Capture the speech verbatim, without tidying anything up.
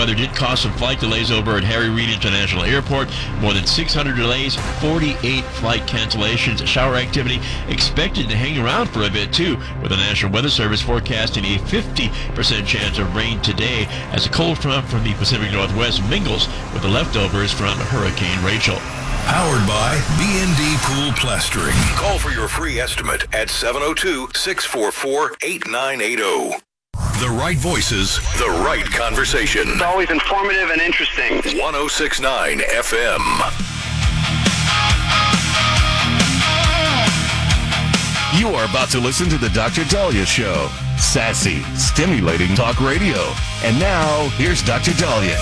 weather did cause some flight delays over at Harry Reid International Airport. More than six hundred delays, forty-eight flight cancellations. Shower activity expected to hang around for a bit too, with the National Weather Service forecasting a fifty percent chance of rain today as a cold front from the Pacific Northwest mingles with the leftovers from Hurricane Rachel. Powered by B and D Pool Plastering. Call for your free estimate at seven oh two, six four four, eight nine eight oh. The right voices, the right conversation. It's always informative and interesting. one oh six point nine F M. You are about to listen to the Doctor Dahlia Show. Sassy, stimulating talk radio. And now, here's Doctor Dahlia.